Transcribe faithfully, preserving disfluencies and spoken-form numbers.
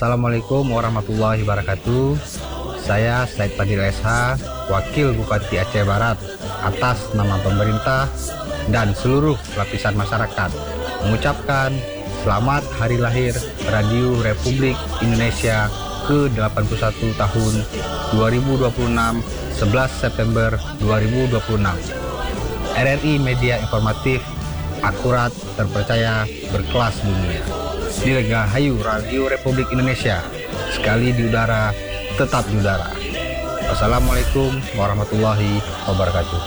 Assalamualaikum warahmatullahi wabarakatuh. Saya Said Fadil S H, Wakil Bupati Aceh Barat, atas nama pemerintah dan seluruh lapisan masyarakat mengucapkan selamat hari lahir Radio Republik Indonesia ke delapan puluh satu tahun dua ribu dua puluh enam, sebelas September dua ribu dua puluh enam. R R I Media Informatif, akurat, terpercaya, berkelas dunia. Dirgahayu Radio Republik Indonesia, sekali di udara, tetap di udara. Wassalamualaikum warahmatullahi wabarakatuh.